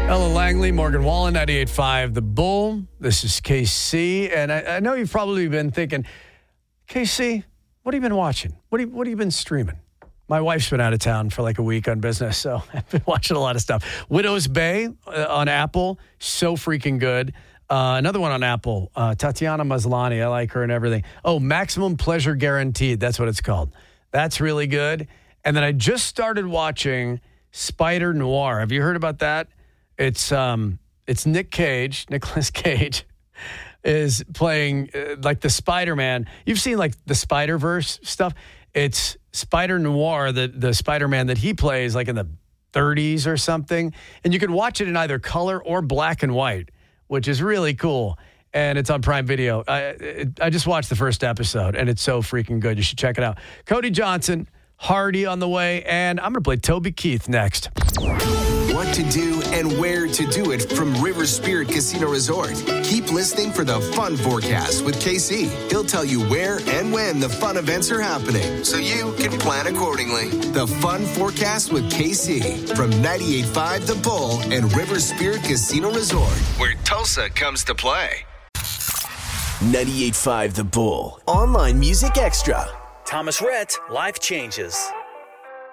Ella Langley, Morgan Wallen, 98.5 The Bull. This is KC. And I know you've probably been thinking, KC, what have you been watching? What have you been streaming? My wife's been out of town for like a week on business, so I've been watching a lot of stuff. Widow's Bay on Apple, so freaking good. Another one on Apple, Tatiana Maslany. I like her and everything. Oh, Maximum Pleasure Guaranteed. That's what it's called. That's really good. And then I just started watching Spider Noir. Have you heard about that? It's Nicolas Cage is playing like the Spider-Man. You've seen like the Spider-Verse stuff. It's Spider Noir, the Spider-Man that he plays like in the 30s or something. And you can watch it in either color or black and white, which is really cool. And it's on Prime Video. I just watched the first episode, and it's so freaking good. You should check it out. Cody Johnson, Hardy on the way, and I'm going to play Toby Keith next. What to do and where to do it from River Spirit Casino Resort. Keep listening for the Fun Forecast with KC. He'll tell you where and when the fun events are happening, so you can plan accordingly. The Fun Forecast with KC from 98.5 The Bull and River Spirit Casino Resort, where Tulsa comes to play. 98.5 The Bull. Online Music Extra. Thomas Rhett, Life Changes.